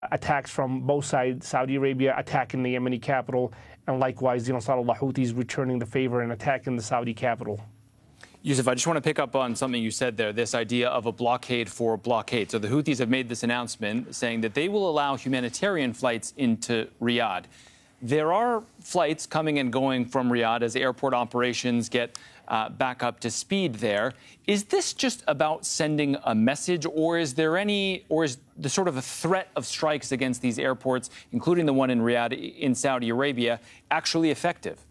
attacks from both sides, Saudi Arabia attacking the Yemeni capital, and likewise the Ansarullah Houthis returning the favor and attacking the Saudi capital. Yusuf, I just want to pick up on something you said there, this idea of a blockade for blockade. So the Houthis have made this announcement saying that they will allow humanitarian flights into Riyadh. There are flights coming and going from Riyadh as airport operations get back up to speed there. Is this just about sending a message, or is the sort of a threat of strikes against these airports, including the one in Riyadh in Saudi Arabia, actually effective?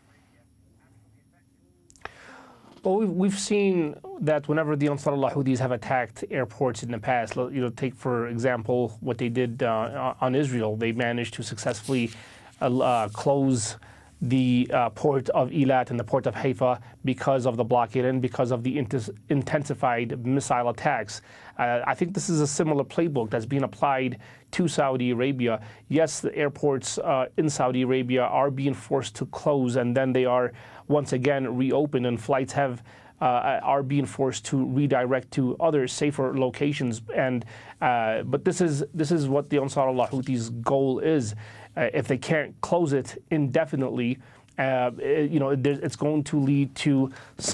Well, we've seen that whenever the Ansarullah Houthis have attacked airports in the past, take, for example, what they did on Israel. They managed to successfully close the port of Eilat and the port of Haifa because of the blockade and because of the intensified missile attacks. I think this is a similar playbook that's being applied to Saudi Arabia. Yes, the airports in Saudi Arabia are being forced to close, and then they are once again reopened, and flights are being forced to redirect to other safer locations. But this is what the Ansarullah Houthis' goal is. If they can't close it indefinitely, it's going to lead to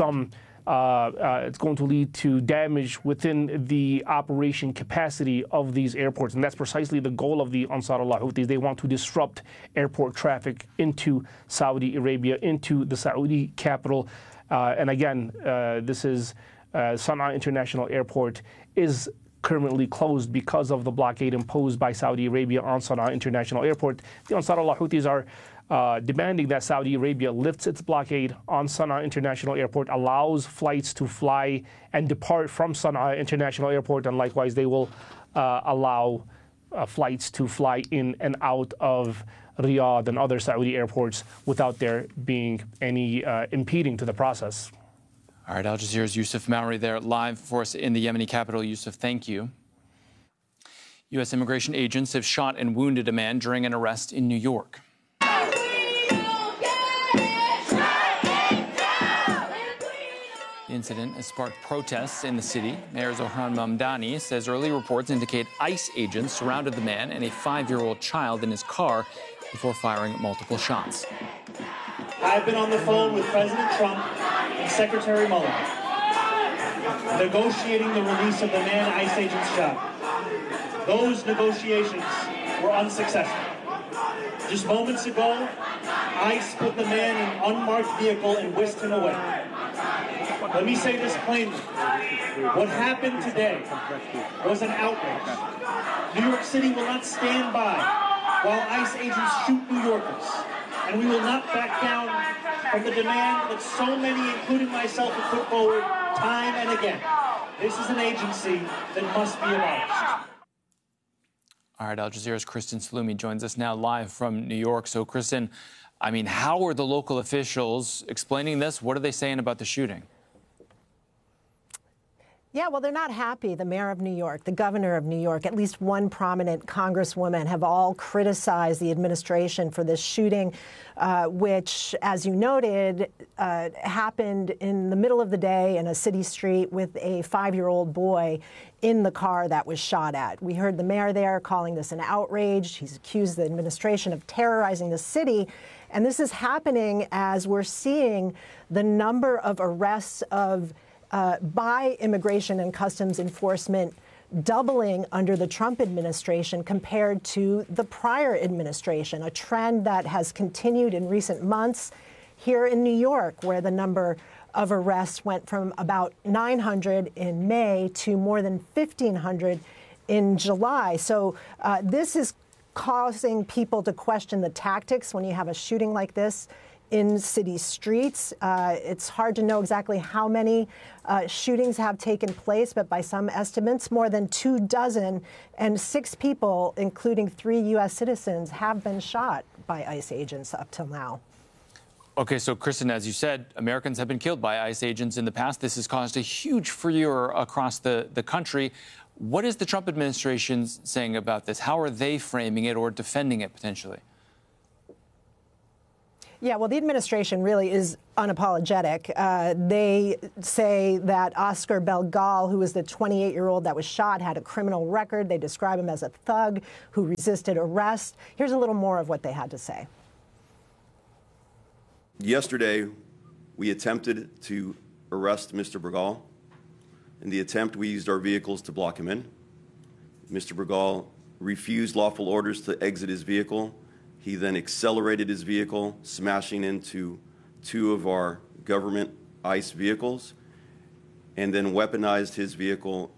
damage within the operation capacity of these airports, and that's precisely the goal of the Ansarullah Houthis. They want to disrupt airport traffic into Saudi Arabia, into the Saudi capital. And again, this is Sana'a International Airport is currently closed because of the blockade imposed by Saudi Arabia on Sana'a International Airport. The Ansarullah Houthis are demanding that Saudi Arabia lifts its blockade on Sana'a International Airport, allows flights to fly and depart from Sana'a International Airport, and likewise they will allow flights to fly in and out of Riyadh and other Saudi airports without there being any impeding to the process. All right, Al Jazeera's Yusuf Mowry there live for us in the Yemeni capital. Yusuf, thank you. U.S. immigration agents have shot and wounded a man during an arrest in New York. The incident has sparked protests in the city. Mayor Zohran Mamdani says early reports indicate ICE agents surrounded the man and a 5-year-old child in his car before firing multiple shots. I've been on the phone with President Trump and Secretary Mueller, negotiating the release of the man ICE agents shot. Those negotiations were unsuccessful. Just moments ago, ICE put the man in an unmarked vehicle and whisked him away. Let me say this plainly. What happened today was an outrage. New York City will not stand by while ICE agents shoot New Yorkers. And we will not back down from the demand that so many, including myself, have put forward time and again. This is an agency that must be abolished. All right, Al Jazeera's Kristen Salumi joins us now live from New York. So, Kristen, how are the local officials explaining this? What are they saying about the shooting? Yeah, well, they're not happy. The mayor of New York, the governor of New York, at least one prominent congresswoman have all criticized the administration for this shooting, which, as you noted, happened in the middle of the day in a city street with a 5-year-old boy in the car that was shot at. We heard the mayor there calling this an outrage. He's accused the administration of terrorizing the city. And this is happening as we're seeing the number of arrests by Immigration and Customs Enforcement doubling under the Trump administration compared to the prior administration, a trend that has continued in recent months here in New York, where the number of arrests went from about 900 in May to more than 1,500 in July. So this is causing people to question the tactics when you have a shooting like this in city streets. It's hard to know exactly how many shootings have taken place, but by some estimates, more than 24, and 6 people, including 3 U.S. citizens, have been shot by ICE agents up till now. Okay, so Kristen, as you said, Americans have been killed by ICE agents in the past. This has caused a huge furor across the country. What is the Trump administration saying about this? How are they framing it or defending it potentially? Yeah, well, the administration really is unapologetic. They say that Oscar Belgal, who was the 28-year-old that was shot, had a criminal record. They describe him as a thug who resisted arrest. Here's a little more of what they had to say. Yesterday, we attempted to arrest Mr. Bergal. In the attempt, we used our vehicles to block him in. Mr. Bergal refused lawful orders to exit his vehicle. He then accelerated his vehicle, smashing into two of our government ICE vehicles, and then weaponized his vehicle